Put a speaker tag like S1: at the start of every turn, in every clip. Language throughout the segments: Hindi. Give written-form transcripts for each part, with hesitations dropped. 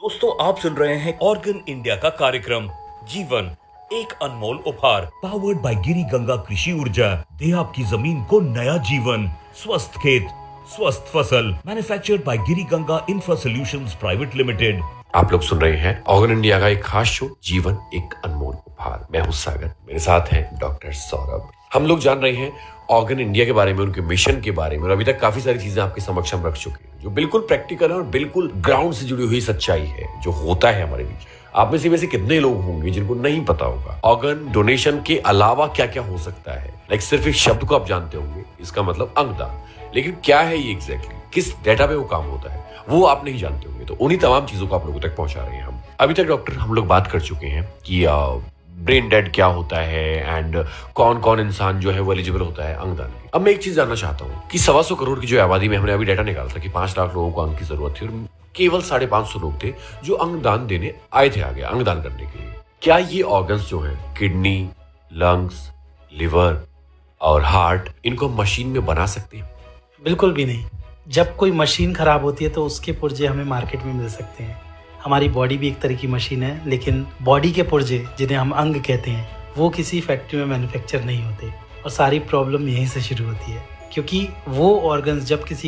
S1: दोस्तों, आप सुन रहे हैं ऑर्गन इंडिया का कार्यक्रम जीवन एक अनमोल उपहार, पावर्ड बाय गिरी गंगा कृषि ऊर्जा। दे आपकी जमीन को नया जीवन। स्वस्थ खेत, स्वस्थ फसल। Manufactured by Giri Ganga infra solutions private limited.
S2: आप लोग सुन रहे हैं ऑर्गन इंडिया का एक खास शो जीवन एक अनमोल उपहार। मैं हूं सागर, मेरे साथ हैं डॉक्टर सौरभ। हम लोग जान रहे हैं ऑर्गन इंडिया के बारे में, उनके मिशन के बारे में, और अभी तक काफी सारी चीजें आपके समक्ष हम रख चुके हैं जो बिल्कुल प्रैक्टिकल है और बिल्कुल ग्राउंड से जुड़ी हुई सच्चाई है जो होता है हमारे बीच। आप में से वैसे कितने लोग होंगे जिनको नहीं पता होगा ऑर्गन डोनेशन के अलावा क्या क्या हो सकता है। लाइक सिर्फ एक शब्द को आप जानते होंगे, इसका मतलब अंगदान, लेकिन क्या है ये एग्जैक्टली, किस डेटा पे वो काम होता है, वो आप नहीं जानते होंगे। तो उन्हीं तमाम चीजों को आप लोगों तक पहुंचा रहे हैं हम। अभी तक डॉक्टर हम लोग बात कर चुके हैं कि ब्रेन डेड क्या होता है एंड कौन कौन इंसान जो है वो एलिजिबल होता है अंगदान की। अब मैं एक चीज जानना चाहता हूँ कि 125 करोड़ की जो आबादी में हमने अभी डेटा निकाला था कि 5 लाख लोगों को अंग की जरूरत थी और केवल 550 लोग थे जो अंगदान देने आए थे आगे अंगदान करने के लिए। क्या ये ऑर्गन्स जो है, किडनी, लंग्स, लिवर और हार्ट, इनको हम मशीन में बना सकते हैं?
S3: बिल्कुल भी नहीं। जब कोई मशीन खराब होती है तो उसके पुर्जे हमें मार्केट में मिल सकते हैं। हमारी बॉडी भी एक तरह की मशीन है, लेकिन बॉडी के पुर्जे जिन्हें हम अंग कहते हैं वो किसी फैक्ट्री में मैन्युफैक्चर नहीं होते और सारी प्रॉब्लम यहीं से शुरू होती है। क्योंकि वो ऑर्गन्स जब किसी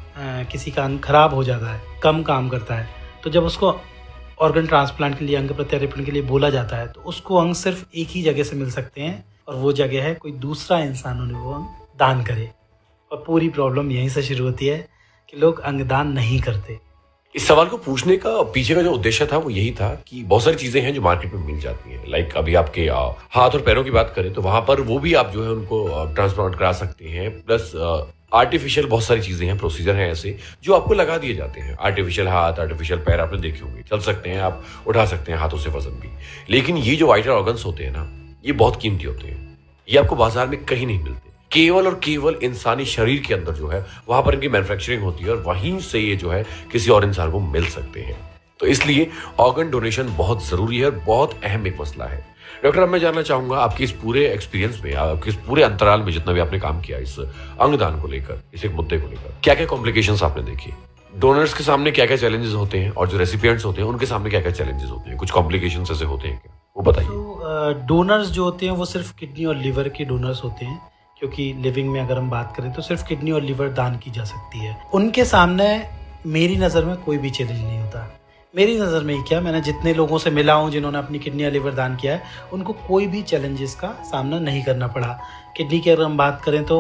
S3: का अंग खराब हो जाता है, कम काम करता है, तो जब उसको ऑर्गन ट्रांसप्लांट के लिए, अंग प्रत्यारोपण के लिए बोला जाता है तो उसको अंग सिर्फ एक ही जगह से मिल सकते हैं और वो जगह है कोई दूसरा इंसान उन्हें वो अंग दान करे। और पूरी प्रॉब्लम यहीं से शुरू होती है कि लोग अंगदान नहीं करते।
S2: इस सवाल को पूछने का पीछे का जो उद्देश्य था वो यही था कि बहुत सारी चीजें हैं जो मार्केट में मिल जाती हैं। लाइक अभी आपके हाथ और पैरों की बात करें तो वहां पर वो भी आप जो है उनको ट्रांसप्लांट करा सकते हैं। प्लस आर्टिफिशियल बहुत सारी चीजें हैं, प्रोसीजर हैं ऐसे जो आपको लगा दिए जाते हैं। आर्टिफिशियल हाथ, आर्टिफिशियल पैर आपने देखे होंगे, चल सकते हैं आप, उठा सकते हैं हाथों से वजन भी। लेकिन ये जो वाइटल ऑर्गन्स होते हैं ना, ये बहुत कीमती होते हैं। ये आपको बाजार में कहीं नहीं मिलते। केवल और केवल इंसानी शरीर के अंदर जो है वहां पर इनकी मैन्युफैक्चरिंग होती है और वहीं से ये जो है किसी और इंसान को मिल सकते हैं। तो इसलिए ऑर्गन डोनेशन बहुत जरूरी है और बहुत अहम एक मसला है। डॉक्टर, अब मैं जानना चाहूंगा आपके इस पूरे एक्सपीरियंस में, आपके इस पूरे अंतराल में जितना भी आपने काम किया इस अंगदान को लेकर, इस एक मुद्दे को लेकर, क्या क्या कॉम्प्लिकेशंस आपने देखी? डोनर्स के सामने क्या क्या चैलेंजेस होते हैं और जो रेसिपिएंट्स होते हैं उनके सामने क्या क्या चैलेंजेस होते हैं? कुछ कॉम्प्लिकेशंस ऐसे होते हैं क्या, वो बताइए।
S3: तो डोनर्स जो होते हैं वो सिर्फ किडनी और लिवर के डोनर्स होते हैं, क्योंकि लिविंग में अगर हम बात करें तो सिर्फ किडनी और लिवर दान की जा सकती है। उनके सामने मेरी नज़र में कोई भी चैलेंज नहीं होता। मेरी नज़र में ही क्या, मैंने जितने लोगों से मिला हूँ जिन्होंने अपनी किडनी या लिवर दान किया है, उनको कोई भी चैलेंजेस का सामना नहीं करना पड़ा। किडनी की अगर हम बात करें तो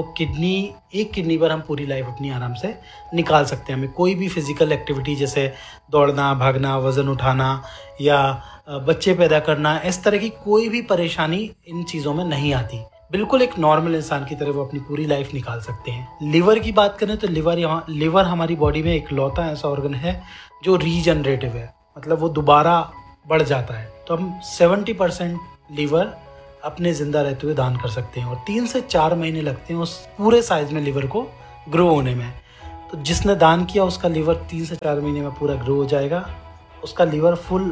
S3: एक किडनी पर हम पूरी लाइफ अपनी आराम से निकाल सकते हैं। हमें कोई भी फिजिकल एक्टिविटी जैसे दौड़ना, भागना, वज़न उठाना या बच्चे पैदा करना, इस तरह की कोई भी परेशानी इन चीज़ों में नहीं आती। बिल्कुल एक नॉर्मल इंसान की तरह वो अपनी पूरी लाइफ निकाल सकते हैं। लिवर की बात करें तो लिवर हमारी बॉडी में इकलौता ऐसा ऑर्गन है जो रीजनरेटिव है, मतलब वो दोबारा बढ़ जाता है। तो हम 70% लिवर अपने जिंदा रहते हुए दान कर सकते हैं और 3 से 4 महीने लगते हैं उस पूरे साइज में लिवर को ग्रो होने में। तो जिसने दान किया उसका लिवर 3 से 4 महीने में पूरा ग्रो हो जाएगा। उसका लिवर फुल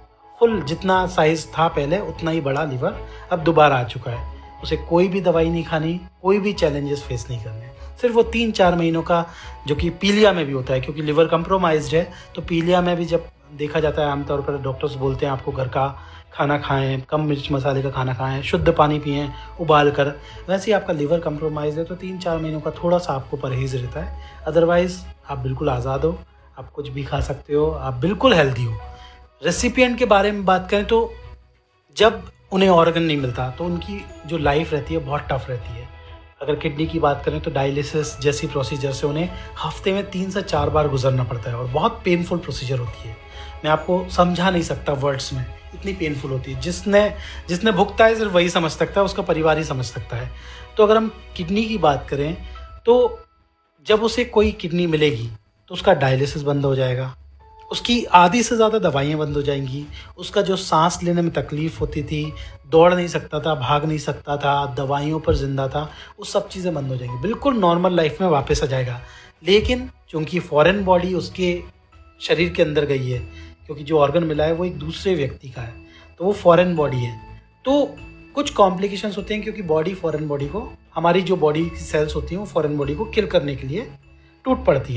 S3: जितना साइज था पहले उतना ही बड़ा लिवर अब दोबारा आ चुका है। उसे कोई भी दवाई नहीं खानी, कोई भी चैलेंजेस फेस नहीं करने। सिर्फ वो 3-4 महीनों का, जो कि पीलिया में भी होता है, क्योंकि लिवर कंप्रोमाइज्ड है तो पीलिया में भी जब देखा जाता है, आमतौर पर डॉक्टर्स बोलते हैं आपको घर का खाना खाएं, कम मिर्च मसाले का खाना खाएं, शुद्ध पानी पिएं उबाल कर। वैसे ही आपका लिवर कंप्रोमाइज है तो 3-4 महीनों का थोड़ा सा आपको परहेज रहता है। अदरवाइज आप बिल्कुल आज़ाद हो, आप कुछ भी खा सकते हो, आप बिल्कुल हेल्दी हो। रेसिपिएंट के बारे में बात करें तो जब उन्हें ऑर्गन नहीं मिलता तो उनकी जो लाइफ रहती है बहुत टफ रहती है। अगर किडनी की बात करें तो डायलिसिस जैसी प्रोसीजर से उन्हें हफ्ते में 3 से 4 बार गुजरना पड़ता है और बहुत पेनफुल प्रोसीजर होती है। मैं आपको समझा नहीं सकता वर्ड्स में, इतनी पेनफुल होती है। जिसने भुगता है सिर्फ वही समझ सकता है, उसका परिवार ही समझ सकता है। तो अगर हम किडनी की बात करें तो जब उसे कोई किडनी मिलेगी तो उसका डायलिसिस बंद हो जाएगा, उसकी आधी से ज़्यादा दवाइयाँ बंद हो जाएंगी, उसका जो सांस लेने में तकलीफ़ होती थी, दौड़ नहीं सकता था, भाग नहीं सकता था, दवाइयों पर जिंदा था, वो सब चीज़ें बंद हो जाएंगी। बिल्कुल नॉर्मल लाइफ में वापस आ जाएगा। लेकिन चूँकि फॉरेन बॉडी उसके शरीर के अंदर गई है, क्योंकि जो ऑर्गन मिला है वो एक दूसरे व्यक्ति का है, तो वो फॉरेन बॉडी है, तो कुछ कॉम्प्लिकेशंस होते हैं। क्योंकि बॉडी फॉरेन बॉडी को, हमारी जो बॉडी की सेल्स होती हैं वो फॉरेन बॉडी को किल करने के लिए टूट पड़ती हैं।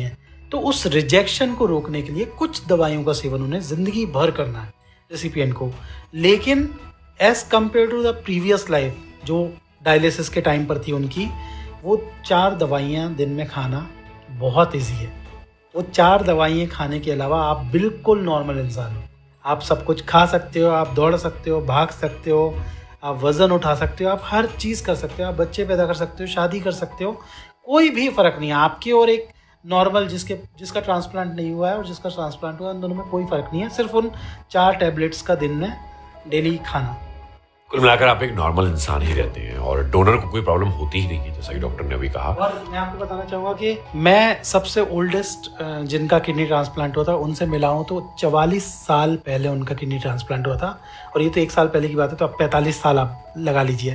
S3: तो उस रिजेक्शन को रोकने के लिए कुछ दवाइयों का सेवन उन्हें ज़िंदगी भर करना है रेसिपिएंट को। लेकिन as compare to the previous life जो डायलिसिस के टाइम पर थी उनकी, वो 4 दवाइयाँ दिन में खाना बहुत ईजी है। वो 4 दवाइयाँ खाने के अलावा आप बिल्कुल नॉर्मल इंसान हो। आप सब कुछ खा सकते हो, आप दौड़ सकते हो, भाग सकते हो, आप वज़न उठा सकते हो, आप हर चीज़ कर सकते हो, आप बच्चे पैदा कर सकते हो, शादी कर सकते हो, कोई भी फ़र्क नहीं है आपके और एक नॉर्मल जिसका ट्रांसप्लांट नहीं हुआ है और जिसका ट्रांसप्लांट हुआ है, उन दोनों में कोई फ़र्क नहीं है। सिर्फ उन 4 टैबलेट्स का दिन में डेली खाना।
S2: कुल मिलाकर आप एक नॉर्मल इंसान ही रहते हैं और डोनर को कोई प्रॉब्लम होती ही नहीं है, जैसा कि डॉक्टर ने अभी कहा।
S3: और मैं आपको बताना चाहूँगा कि मैं सबसे ओल्डेस्ट जिनका किडनी ट्रांसप्लांट हुआ था उनसे मिला हूँ, तो 44 साल पहले उनका किडनी ट्रांसप्लांट हुआ था। और ये तो 1 साल पहले की बात है, तो अब 45 साल आप लगा लीजिए।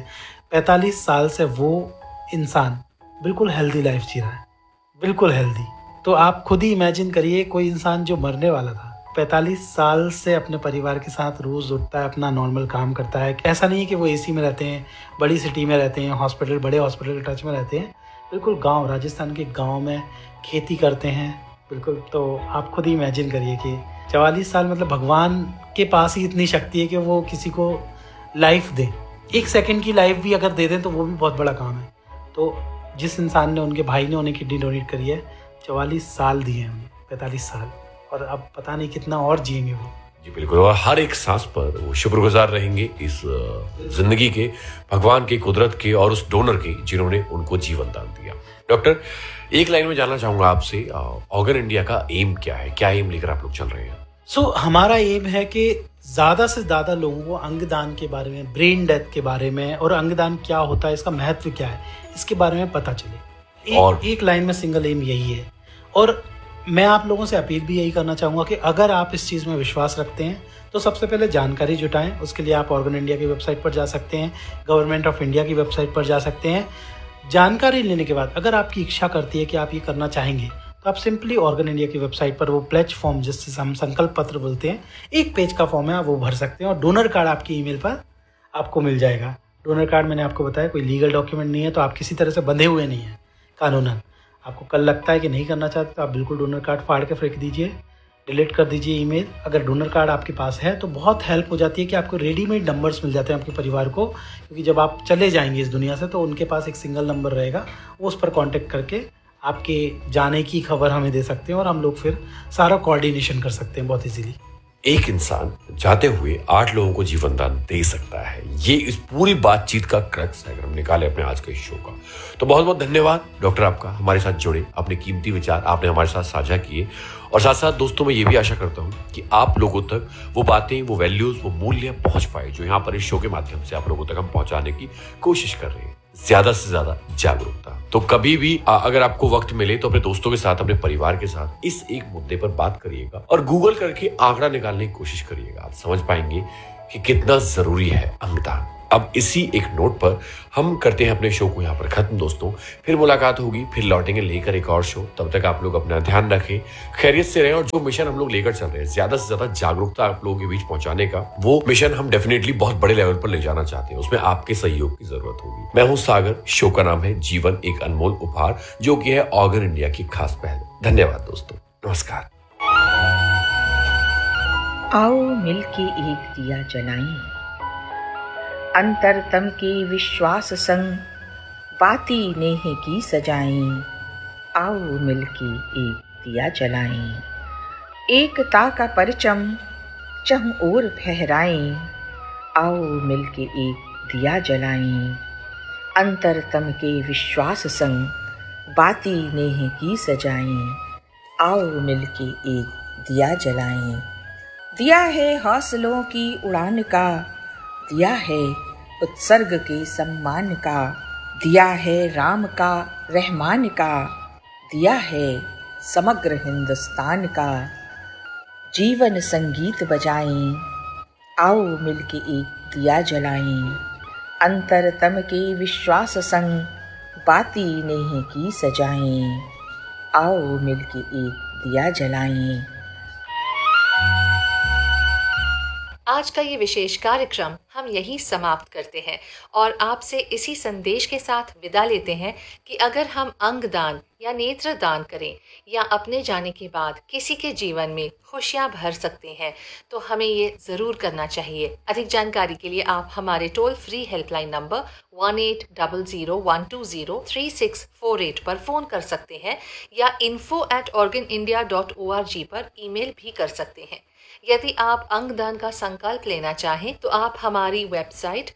S3: 45 साल से वो इंसान बिल्कुल हेल्दी लाइफ जी रहा है, बिल्कुल हेल्दी। तो आप खुद ही इमेजिन करिए, कोई इंसान जो मरने वाला था 45 साल से अपने परिवार के साथ रोज़ उठता है, अपना नॉर्मल काम करता है। ऐसा नहीं है कि वो एसी में रहते हैं, बड़ी सिटी में रहते हैं, बड़े हॉस्पिटल के टच में रहते हैं। बिल्कुल गांव, राजस्थान के गांव में खेती करते हैं बिल्कुल। तो आप खुद ही इमेजिन करिए कि 44 साल, मतलब भगवान के पास ही इतनी शक्ति है कि वो किसी को लाइफ दे। 1 सेकंड की लाइफ भी अगर दे दें तो वो भी बहुत बड़ा काम है। तो जिस इंसान ने, उनके भाई ने उन्हें किडनी डोनेट करी है, 44 साल दिए हैं उन्हें, 45 साल, और अब पता नहीं कितना और जिएंगे वो।
S2: जी बिल्कुल, और हर एक सांस पर वो शुक्रगुजार रहेंगे इस जिंदगी के, भगवान के, कुदरत के और उस डोनर के जिन्होंने उनको जीवन दान दिया। डॉक्टर, एक लाइन में जानना चाहूंगा आपसे, ऑर्गन इंडिया का एम क्या है? क्या एम लेकर आप लोग चल रहे हैं?
S3: हमारा एम है कि ज़्यादा से ज़्यादा लोगों को अंगदान के बारे में, ब्रेन डेथ के बारे में और अंगदान क्या होता है, इसका महत्व क्या है, इसके बारे में पता चले। एक लाइन में सिंगल एम यही है। और मैं आप लोगों से अपील भी यही करना चाहूँगा कि अगर आप इस चीज़ में विश्वास रखते हैं तो सबसे पहले जानकारी जुटाएं। उसके लिए आप ऑर्गन इंडिया की वेबसाइट पर जा सकते हैं, गवर्नमेंट ऑफ इंडिया की वेबसाइट पर जा सकते हैं। जानकारी लेने के बाद अगर आपकी इच्छा करती है कि आप ये करना चाहेंगे तो आप सिंपली ऑर्गन इंडिया की वेबसाइट पर वो प्लेज फॉर्म, जिससे हम संकल्प पत्र बोलते हैं, 1 पेज का फॉर्म है, आप वो भर सकते हैं और डोनर कार्ड आपकी ईमेल पर आपको मिल जाएगा। डोनर कार्ड मैंने आपको बताया कोई लीगल डॉक्यूमेंट नहीं है, तो आप किसी तरह से बंधे हुए नहीं हैं कानूनन। आपको कल लगता है कि नहीं करना चाहते तो आप बिल्कुल डोनर कार्ड फाड़ के फेंक दीजिए, डिलीट कर दीजिए ईमेल। अगर डोनर कार्ड आपके पास है तो बहुत हेल्प हो जाती है कि आपको रेडीमेड नंबर्स मिल जाते हैं आपके परिवार को, क्योंकि जब आप चले जाएंगे इस दुनिया से तो उनके पास एक सिंगल नंबर रहेगा, वो उस पर कांटेक्ट करके आपके जाने की खबर हमें दे सकते हैं और हम लोग फिर सारा कोऑर्डिनेशन कर सकते हैं बहुत इजीली।
S2: एक इंसान जाते हुए 8 लोगों को जीवन दान दे सकता है, ये इस पूरी बातचीत का क्रक्स है अगर हम निकाले अपने आज के इस शो का। तो बहुत बहुत धन्यवाद डॉक्टर आपका, हमारे साथ जुड़े, अपने कीमती विचार आपने हमारे साथ साझा किए। और साथ साथ दोस्तों, मैं ये भी आशा करता हूँ कि आप लोगों तक वो बातें, वो वैल्यूज, वो मूल्य पहुंच पाए जो यहाँ पर इस शो के माध्यम से आप लोगों तक हम पहुंचाने की कोशिश कर रहे हैं। ज्यादा से ज्यादा जागरूकता। तो कभी भी अगर आपको वक्त मिले तो अपने दोस्तों के साथ, अपने परिवार के साथ इस एक मुद्दे पर बात करिएगा और गूगल करके आंकड़ा निकालने की कोशिश करिएगा। आप समझ पाएंगे कि कितना जरूरी है अंगदान। अब इसी एक नोट पर हम करते हैं अपने शो को यहाँ पर खत्म दोस्तों। फिर मुलाकात होगी, फिर लौटेंगे लेकर एक और शो। तब तक आप लोग अपना ध्यान रखें, खैरियत से रहें और जो मिशन हम लोग लेकर चल रहे हैं, ज्यादा से ज्यादा जागरूकता आप लोगों के बीच पहुंचाने का, वो मिशन हम डेफिनेटली बहुत बड़े लेवल पर ले जाना चाहते हैं। उसमें आपके सहयोग की जरूरत होगी। मैं हूँ सागर, शो का नाम है जीवन एक अनमोल उपहार, जो कि है ऑर्गन इंडिया की खास पहल। धन्यवाद दोस्तों, नमस्कार।
S4: आओ मिलके एक दिया जलाएं, अंतरतम के विश्वास संग बाती नेह की सजाएं। आओ मिलके एक दिया जलाएं, एकता का परचम चम ओर फहराएं। आओ मिलके एक दिया जलाएं, अंतरतम के विश्वास संग बाती नेह की सजाएं। आओ मिलके एक दिया जलाएं। दिया है हौसलों की उड़ान का, दिया है उत्सर्ग के सम्मान का, दिया है राम का रहमान का, दिया है समग्र हिंदुस्तान का। जीवन संगीत बजाएं, आओ मिलके एक दिया जलाएं। अंतरतम के विश्वास संग बाती नेह की सजाएं। आओ मिलके एक दिया जलाएं।
S5: आज का ये विशेष कार्यक्रम हम यहीं समाप्त करते हैं और आपसे इसी संदेश के साथ विदा लेते हैं कि अगर हम अंग दान या नेत्र दान करें या अपने जाने के बाद किसी के जीवन में खुशियां भर सकते हैं तो हमें ये ज़रूर करना चाहिए। अधिक जानकारी के लिए आप हमारे टोल फ्री हेल्पलाइन नंबर 1800-120-3648 पर फ़ोन कर सकते हैं या info@organindia.org पर ईमेल भी कर सकते हैं। यदि आप अंगदान का संकल्प लेना चाहें तो आप हमारी वेबसाइट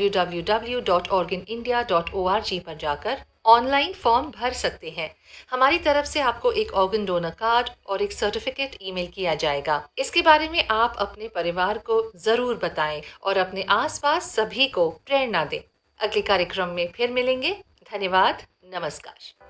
S5: www.organindia.org पर जाकर ऑनलाइन फॉर्म भर सकते हैं। हमारी तरफ से आपको एक ऑर्गन डोनर कार्ड और एक सर्टिफिकेट ईमेल किया जाएगा। इसके बारे में आप अपने परिवार को जरूर बताएं और अपने आसपास सभी को प्रेरणा दें। अगले कार्यक्रम में फिर मिलेंगे। धन्यवाद। नमस्कार।